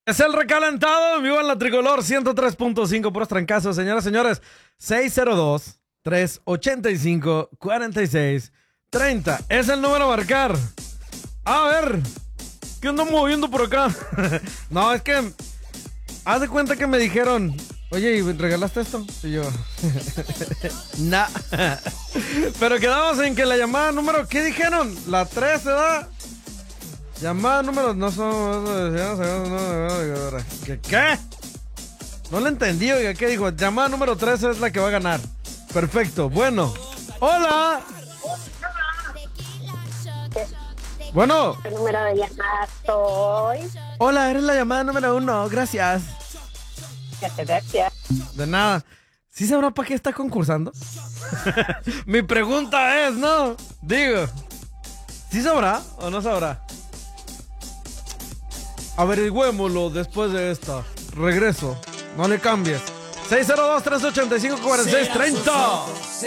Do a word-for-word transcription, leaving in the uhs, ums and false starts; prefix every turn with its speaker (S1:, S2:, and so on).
S1: Es el recalentado en vivo en la Tricolor ciento tres punto cinco, puros trancazos, señoras y señores. seis cero dos, tres ocho cinco, cuatro seis tres cero es el número a marcar. A ver, ¿qué ando moviendo por acá? No, es que haz de cuenta que me dijeron, oye, ¿y regalaste esto? Y yo, nah. Pero quedamos en que la llamada número, ¿qué dijeron? La tres, ¿verdad? Llamada número, no son... ¿Qué? ¿Qué? No le entendí, oiga, ¿qué dijo? Llamada número tres es la que va a ganar. Perfecto, bueno. ¡Hola! Bueno.
S2: El número de llamada soy.
S1: Hola, eres la llamada número uno, gracias.
S2: Gracias.
S1: De nada. ¿Sí sabrá para qué está concursando? Mi pregunta es, ¿no? Digo, ¿sí sabrá o no sabrá? Averigüémoslo después de esta. Regreso. No le cambies. seis cero dos, tres ocho cinco, cuatro seis tres cero